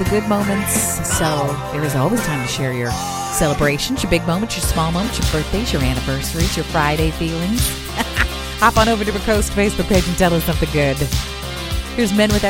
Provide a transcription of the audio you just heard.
good moments. So there is always time to share your celebrations, your big moments, your small moments, your birthdays, your anniversaries, your Friday feelings. Hop on over to our Coast Facebook page and tell us something good. Here's Men with